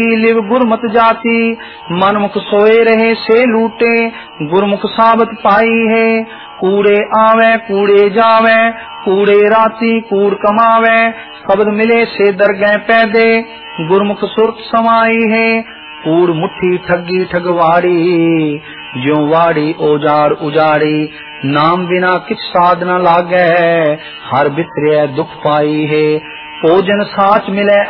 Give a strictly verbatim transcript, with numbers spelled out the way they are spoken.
की लिव गुरमत जाती, मनमुख सोए रहे से लूटे, गुरमुख साबत पाई है। कूड़े आवे कूड़े जावे, कूड़े राती कूड़ कमावे, शब्द मिले से दरगह पैदे, गुरमुख सुरत समाई है। कूड़ मुट्ठी ठगी ठगवाड़ी, ज्यों वाड़ी औजार उजाड़ी, नाम बिना किछ साध न लागे, हर बितरे दुख पाई है। भोजन साच मिले